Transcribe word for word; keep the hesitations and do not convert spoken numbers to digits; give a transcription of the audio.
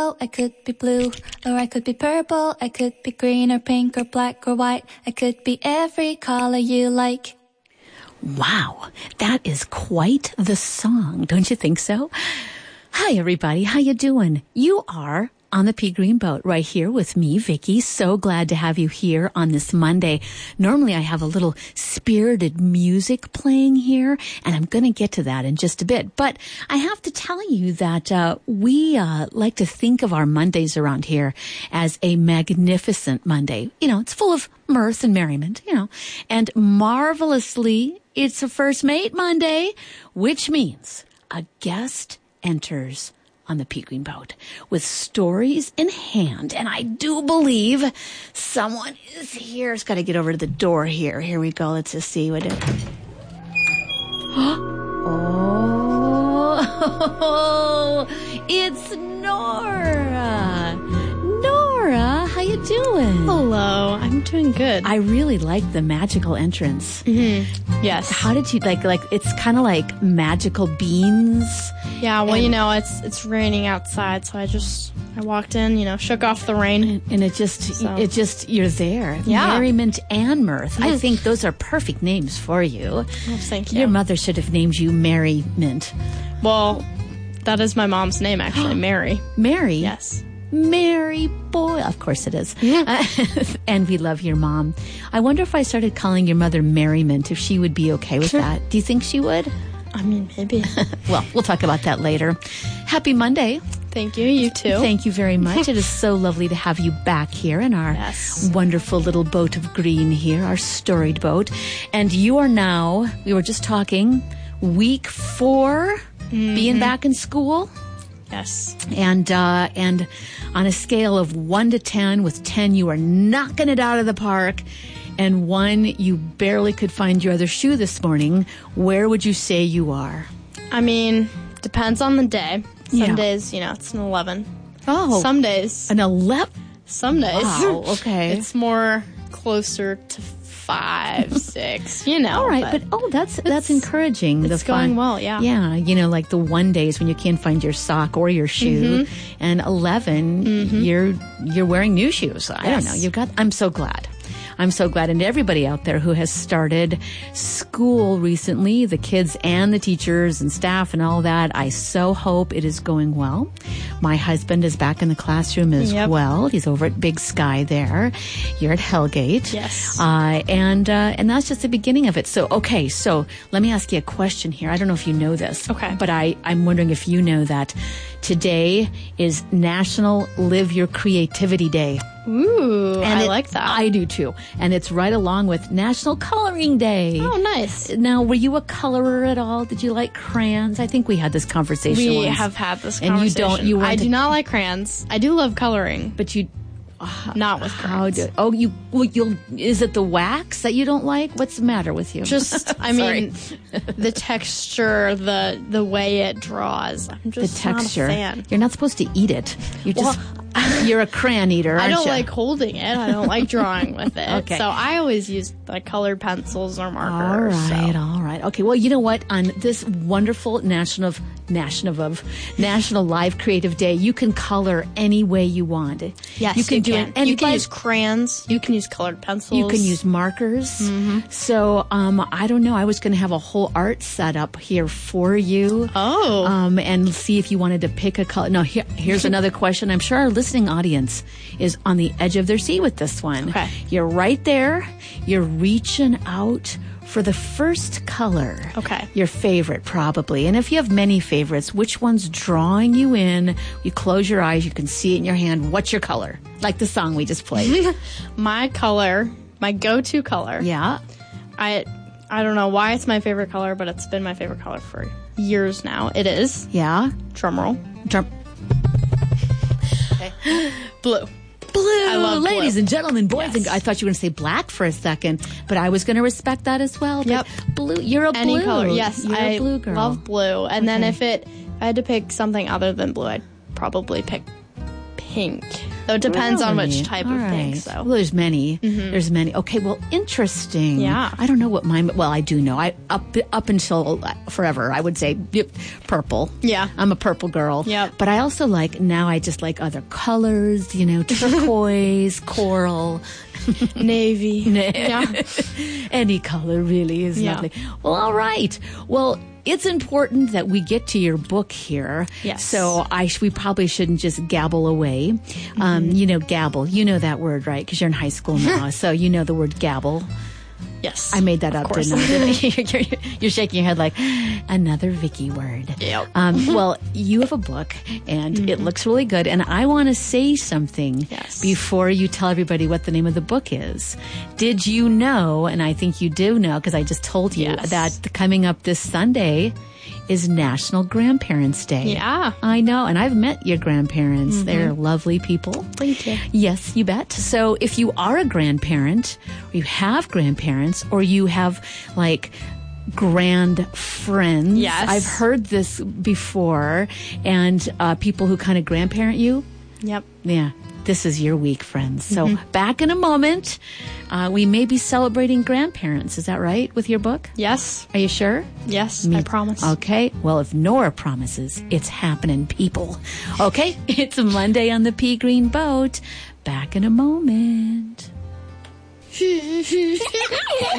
yellow, I could be blue, or I could be purple, I could be green or pink or black or white, I could be every color you like. Wow, that is quite the song, don't you think so? Hi, everybody. How you doing? You are on the Pea Green Boat right here with me, Vicky. So glad to have you here on this Monday. Normally, I have a little spirited music playing here, and I'm going to get to that in just a bit. But I have to tell you that uh, we uh, like to think of our Mondays around here as a magnificent Monday. You know, it's full of mirth and merriment, you know, and marvelously, it's a First Mate Monday, which means a guest enters on the Pea Green Boat with stories in hand. And I do believe someone is here. It's got to get over to the door here. Here we go. Let's just see what it... Oh, it's Nora. Nora, how you doing? Hello, I'm doing good. I really like the magical entrance. Mm-hmm. Yes. How did you like? Like it's kind of like magical beans. Yeah. Well, and, you know, it's it's raining outside, so I just I walked in, you know, shook off the rain, and, and it just so. it just you're there. Yeah. Merriment and mirth. Mm-hmm. I think those are perfect names for you. Oh, thank you. Your mother should have named you Merriment. Well, that is my mom's name, actually, Mary. Mary. Yes. Mary boy. Of course it is. Yeah. Uh, and we love your mom. I wonder if I started calling your mother Merriment, if she would be okay with that. Do you think she would? I mean, maybe. Well, we'll talk about that later. Happy Monday. Thank you. You too. Thank you very much. It is so lovely to have you back here in our yes. wonderful little boat of green here, our storied boat. And you are now, we were just talking, week four, mm-hmm. being back in school. Yes. And uh, and on a scale of one to ten, with ten you are knocking it out of the park, and one you barely could find your other shoe this morning, where would you say you are? I mean, depends on the day. Some yeah. days, you know, it's an eleven. Oh. Some days. An eleven? Some days. Wow, okay. It's more closer to five, six, you know. All right, but, but oh, that's that's encouraging. It's the going fun. well, yeah. Yeah, you know, like the one days when you can't find your sock or your shoe, mm-hmm. and eleven, mm-hmm. you're you're wearing new shoes. I yes. don't know. You've got. I'm so glad. I'm so glad. And everybody out there who has started school recently, the kids and the teachers and staff and all that, I so hope it is going well. My husband is back in the classroom as yep. well. He's over at Big Sky there. You're at Hellgate. Yes. Uh, and, uh, and that's just the beginning of it. So, okay. So let me ask you a question here. I don't know if you know this. Okay. But I, I'm wondering if you know that today is National Live Your Creativity Day. Ooh, and I it, like that. I do too. And it's right along with National Coloring Day. Oh, nice. Now, were you a colorer at all? Did you like crayons? I think we had this conversation We once. have had this and conversation. And you don't, you I to, do not like crayons. I do love coloring. But you... Uh, not with crayons. How do, oh, you, well, you'll, is it the wax that you don't like? What's the matter with you? Just, I mean, the texture, the the way it draws. I'm just the texture. not a fan. You're not supposed to eat it. You just... Well, you're a crayon eater, aren't I don't you? like holding it. I don't like drawing with it. Okay. So I always use like colored pencils or markers. All right, so. all right. Okay, well, you know what? On this wonderful National National of National Live Creative Day, you can color any way you want. Yes, you can you do can. it. And you can by, use crayons. You can use colored pencils. You can use markers. Mm-hmm. So um, I don't know. I was going to have a whole art set up here for you. Oh. Um, and see if you wanted to pick a color. No, here, here's another question. I'm sure our listening audience is on the edge of their seat with this one. Okay. You're right there. You're reaching out for the first color. Okay. Your favorite, probably. And if you have many favorites, which one's drawing you in? You close your eyes, you can see it in your hand. What's your color? Like the song we just played. My color, my go-to color. Yeah. I I don't know why it's my favorite color, but it's been my favorite color for years now. It is. Yeah. Drum roll. Drum. Okay. Blue. Blue, I love ladies blue. and gentlemen, boys yes. and I thought you were going to say black for a second, but I was going to respect that as well. Yep. Blue, you're a Any blue. color, yes. You're I a blue girl. love blue. And okay. then if it, if I had to pick something other than blue, I'd probably pick pink. Though it depends on which type All of right. pink. So Well, there's many. There's many. Okay, well, interesting. Yeah. I don't know what mine. Well, I do know. I up up until forever, I would say yep, purple. Yeah. I'm a purple girl. Yep. But I also like now. I just like other colors. You know, turquoise, coral. navy. Yeah. Any color really is Yeah. lovely. Well, all right. Well, it's important that we get to your book here. Yes. So I sh- we probably shouldn't just gabble away. Um, you know, gabble. You know that word, right? Because you're in high school now, so you know the word gabble. Yes. I made that Of up, course. didn't I? you're, you're shaking your head like, another Vicky word. Yep. Um, well, you have a book, and it looks really good. And I want to say something Yes. before you tell everybody what the name of the book is. Did you know, and I think you do know because I just told you, Yes. that coming up this Sunday is National Grandparents' Day. Yeah. I know, and I've met your grandparents. They're lovely people. Thank you. Yes, you bet. So if you are a grandparent, or you have grandparents, or you have like grand friends, Yes. I've heard this before, and uh, people who kind of grandparent you, Yep. yeah, this is your week, friends. So back in a moment, uh, we may be celebrating grandparents. Is that right with your book? Yes. Are you sure? Yes. Me- I promise. Okay. Well, if Nora promises, it's happening, people. Okay. It's a Monday on the Pea Green Boat. Back in a moment.